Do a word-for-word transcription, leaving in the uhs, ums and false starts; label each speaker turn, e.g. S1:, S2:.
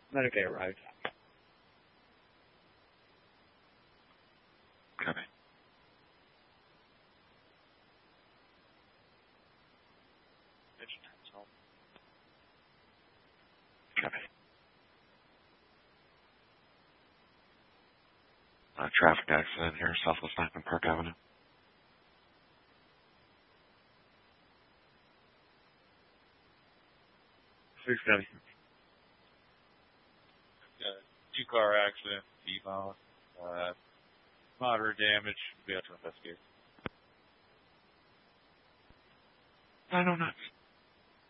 S1: Medicaid arrived.
S2: Copy. Copy. Uh, traffic accident here, Southwest ninth and Park Avenue.
S1: Six County.
S3: Uh, two-car accident, D-Mount. Uh, moderate damage. We have to investigate.
S2: I don't know.